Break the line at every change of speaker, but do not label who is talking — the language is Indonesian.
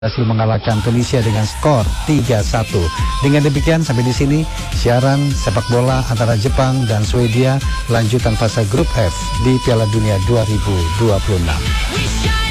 berhasil mengalahkan Tunisia dengan skor 3-1. Dengan demikian sampai di sini siaran sepak bola antara Jepang dan Swedia lanjutan fase grup F di Piala Dunia 2026.